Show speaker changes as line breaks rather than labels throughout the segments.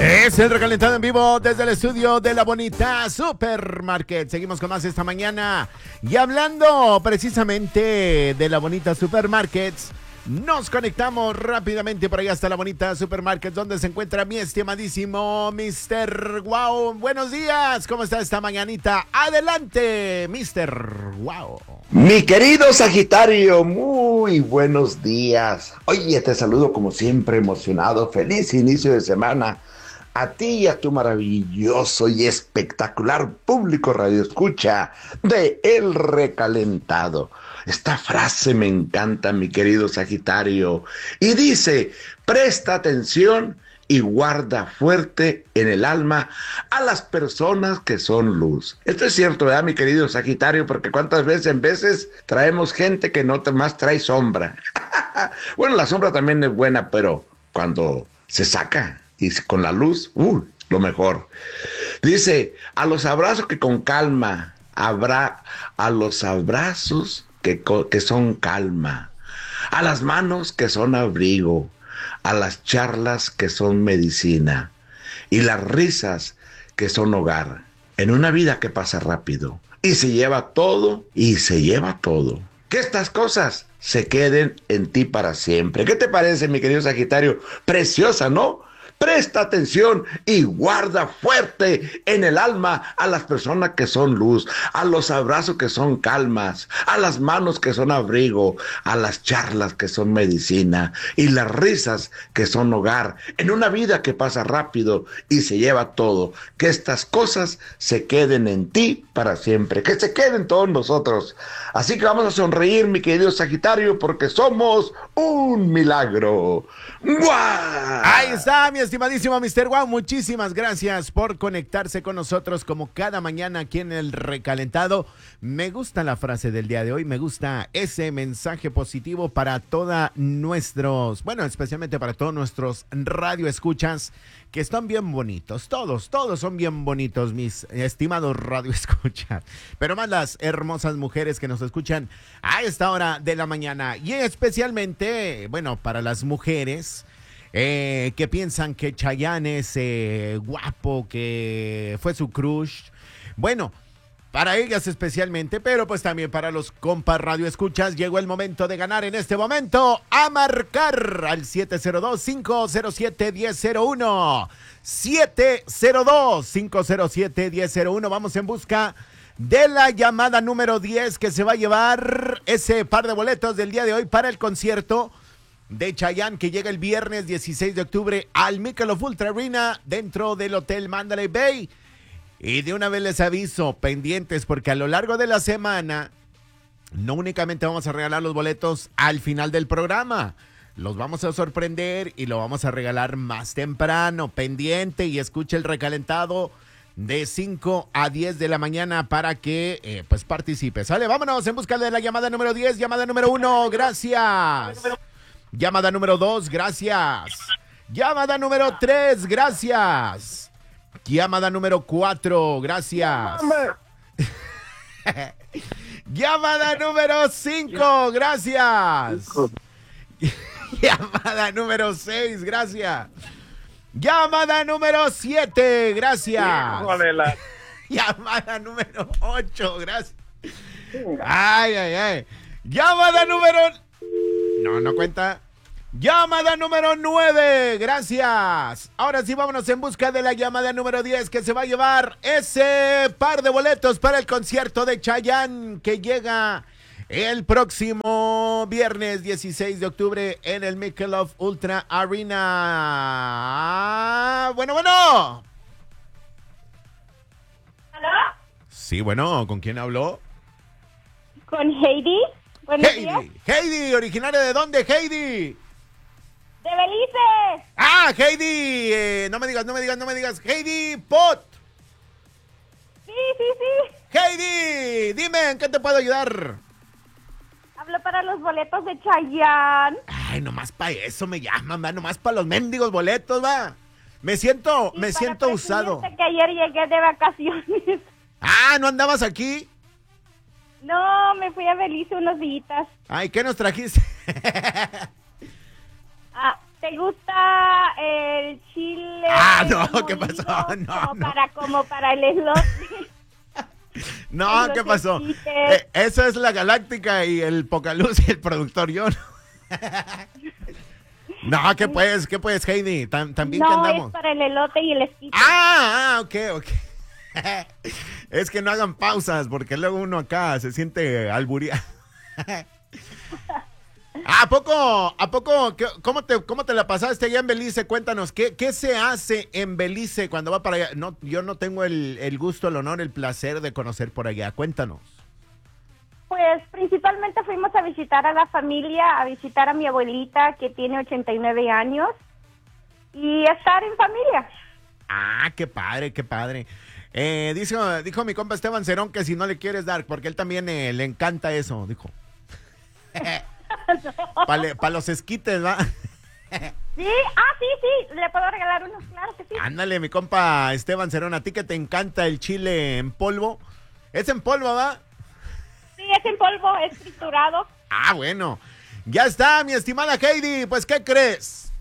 Es el recalentado en vivo desde el estudio de La Bonita Supermarket. Seguimos con más esta mañana. Y hablando precisamente de La Bonita Supermarkets, nos conectamos rápidamente por ahí hasta La Bonita Supermarket, donde se encuentra mi estimadísimo Mr. Wow. Buenos días, ¿cómo está esta mañanita? Adelante, Mr. Wow.
Mi querido Sagitario, muy buenos días. Oye, te saludo como siempre emocionado. Feliz inicio de semana. A ti y a tu maravilloso y espectacular público radioescucha de El Recalentado. Esta frase me encanta, mi querido Sagitario, y dice: presta atención y guarda fuerte en el alma a las personas que son luz. Esto es cierto, ¿verdad, mi querido Sagitario? Porque cuántas veces traemos gente que no más trae sombra. Bueno, la sombra también es buena, pero cuando se saca y con la luz, lo mejor. Dice: a los abrazos que con calma habrá, a los abrazos que son calma, a las manos que son abrigo, a las charlas que son medicina y las risas que son hogar, en una vida que pasa rápido y se lleva todo Que estas cosas se queden en ti para siempre. ¿Qué te parece, mi querido Sagitario? Preciosa, ¿no? Presta atención y guarda fuerte en el alma a las personas que son luz, a los abrazos que son calmas, a las manos que son abrigo, a las charlas que son medicina y las risas que son hogar, en una vida que pasa rápido y se lleva todo. Que estas cosas se queden en ti para siempre, que se queden todos nosotros. Así que vamos a sonreír, mi querido Sagitario, porque somos un milagro. ¡Guau!
Ahí está, mi estimadísimo Mr. Wow. Muchísimas gracias por conectarse con nosotros como cada mañana aquí en El Recalentado. Me gusta la frase del día de hoy, me gusta ese mensaje positivo para todos nuestros, especialmente para todos nuestros radioescuchas, que están bien bonitos. Todos son bien bonitos, mis estimados radioescuchas. Pero más las hermosas mujeres que nos escuchan a esta hora de la mañana. Y especialmente, para las mujeres que piensan que Chayanne es guapo, que fue su crush. Para ellas especialmente, pero pues también para los compas radioescuchas, llegó el momento de ganar en este momento, a marcar al 702-507-1001. 702-507-1001. Vamos en busca de la llamada número 10, que se va a llevar ese par de boletos del día de hoy para el concierto de Chayanne, que llega el viernes 16 de octubre al Michelob Ultra Arena dentro del Hotel Mandalay Bay. Y de una vez les aviso, pendientes, porque a lo largo de la semana no únicamente vamos a regalar los boletos al final del programa, los vamos a sorprender y lo vamos a regalar más temprano. Pendiente y escuche El Recalentado de 5 a 10 de la mañana para que participe. ¿Sale? Vámonos en busca de la llamada número 10, llamada número 1, gracias. Llamada número 2, gracias. Llamada número 3, gracias. Llamada número 4, gracias. Llamada número 5, gracias. Llamada número 6, gracias. Llamada número 7, gracias. Llamada número 8, gracias. Ay. Llamada número... No cuenta. Llamada número 9, gracias. Ahora sí, vámonos en busca de la llamada número 10, que se va a llevar ese par de boletos para el concierto de Chayanne, que llega el próximo viernes 16 de octubre en el Michelob Ultra Arena. Bueno.
¿Aló?
Sí, ¿con quién habló?
Con Heidi. Buenos días.
Heidi, ¿originaria de dónde, Heidi?
De Belice.
Heidi, no me digas, Heidi Pot.
Sí.
Heidi, dime, ¿en qué te puedo ayudar?
Hablo para los boletos de Chayanne.
Ay, nomás para eso me llaman, va, nomás para los mendigos boletos, va. Me siento usado.
Que ayer llegué de vacaciones.
¿No andabas aquí?
No, me fui a Belice unos días.
Ay, ¿qué nos trajiste?
¿Te gusta el chile?
Ah, no,
hemos
¿qué pasó?
ido
No, no.
como para el slot.
No,
Los
¿qué pasó?
esquites.
Eso es la Galáctica y el Pocaluz y el productor yo. No, ¿qué pues, Heidi? También que
No,
andamos.
es para el elote y el esquite.
Ok. Es que no hagan pausas porque luego uno acá se siente albureado. ¿A poco? ¿Cómo te la pasaste allá en Belice? Cuéntanos, ¿qué se hace en Belice cuando va para allá? No, yo no tengo el gusto, el honor, el placer de conocer por allá. Cuéntanos.
Pues principalmente fuimos a visitar a la familia, a visitar a mi abuelita que tiene 89 años y estar en familia.
Ah, qué padre, qué padre. Dijo mi compa Esteban Cerón que si no le quieres dar, porque él también le encanta eso, dijo. Para los esquites, ¿va?
Sí, sí, le puedo regalar unos, claro que sí.
Ándale, mi compa Esteban Cerón, a ti que te encanta el chile en polvo. ¿Es en polvo, va?
Sí, es en polvo, es triturado.
Ah, bueno. Ya está, mi estimada Heidi. Pues, ¿qué crees?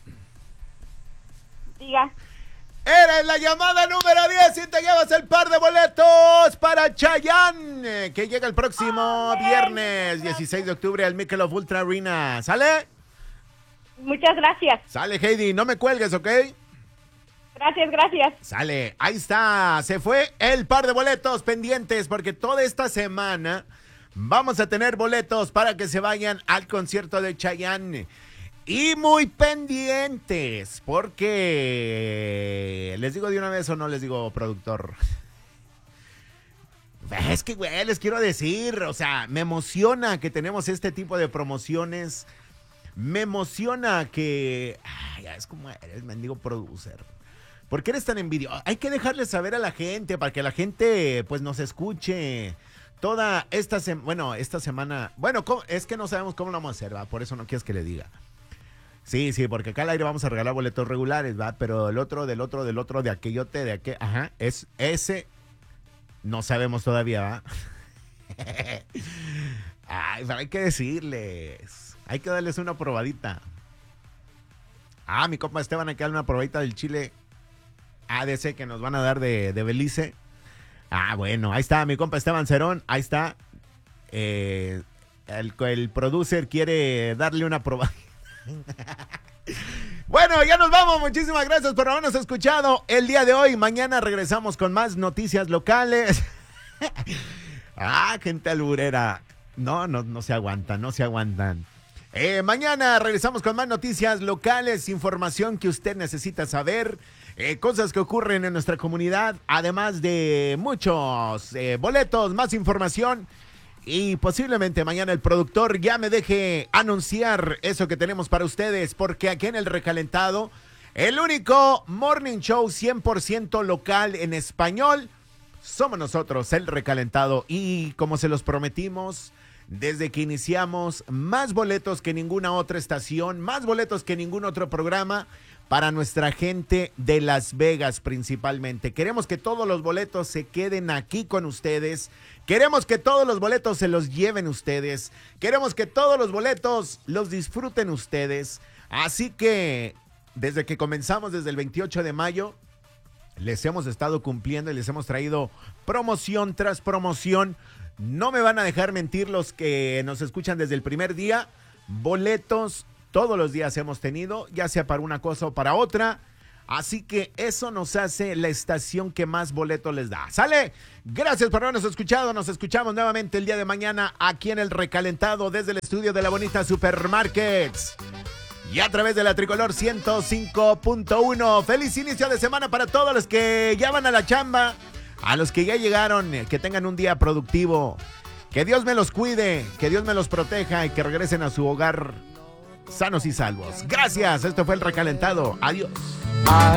Diga.
Eres la llamada número 10 y te llevas el par de boletos para Chayanne, que llega el próximo viernes 16 de octubre al Michelob Ultra Arena. ¿Sale?
Muchas gracias.
Sale, Heidi. No me cuelgues, ¿ok?
Gracias.
Sale. Ahí está. Se fue el par de boletos pendientes porque toda esta semana vamos a tener boletos para que se vayan al concierto de Chayanne. Y muy pendientes, porque les digo de una vez o no les digo, productor. Es que, güey, les quiero decir, o sea, me emociona que tenemos este tipo de promociones. Me emociona que... Ay, ya es como eres, mendigo producer. ¿Por qué eres tan envidioso? Hay que dejarle saber a la gente, para que la gente, pues, nos escuche. Toda esta semana... Bueno, es que no sabemos cómo lo vamos a hacer, ¿va? Por eso no quieres que le diga. Sí, porque acá al aire vamos a regalar boletos regulares, ¿va? Pero el otro, del otro, de aquellote, de aquel, ajá, es ese, no sabemos todavía, ¿va? Ay, pero hay que decirles, hay que darles una probadita. Ah, mi compa Esteban, hay que darle una probadita del chile ADC que nos van a dar de Belice. Ah, bueno, ahí está mi compa Esteban Cerón, ahí está. El producer quiere darle una probadita. Bueno, ya nos vamos. Muchísimas gracias por habernos escuchado el día de hoy. Mañana regresamos con más noticias locales. Gente alburera. No se aguantan, no se aguantan. Mañana regresamos con más noticias locales, información que usted necesita saber, cosas que ocurren en nuestra comunidad, además de muchos boletos, más información. Y posiblemente mañana el productor ya me deje anunciar eso que tenemos para ustedes, porque aquí en El Recalentado, el único morning show 100% local en español, somos nosotros, El Recalentado. Y como se los prometimos, desde que iniciamos, más boletos que ninguna otra estación, más boletos que ningún otro programa para nuestra gente de Las Vegas principalmente. Queremos que todos los boletos se queden aquí con ustedes. Queremos que todos los boletos se los lleven ustedes. Queremos que todos los boletos los disfruten ustedes. Así que desde que comenzamos, desde el 28 de mayo, les hemos estado cumpliendo y les hemos traído promoción tras promoción. No me van a dejar mentir los que nos escuchan desde el primer día. Boletos todos los días hemos tenido, ya sea para una cosa o para otra. Así que eso nos hace la estación que más boletos les da. ¿Sale? Gracias por habernos escuchado. Nos escuchamos nuevamente el día de mañana aquí en El Recalentado desde el estudio de la bonita Supermarkets. Y a través de la Tricolor 105.1. Feliz inicio de semana para todos los que ya van a la chamba. A los que ya llegaron, que tengan un día productivo. Que Dios me los cuide, que Dios me los proteja y que regresen a su hogar sanos y salvos. Gracias, esto fue El Recalentado. Adiós.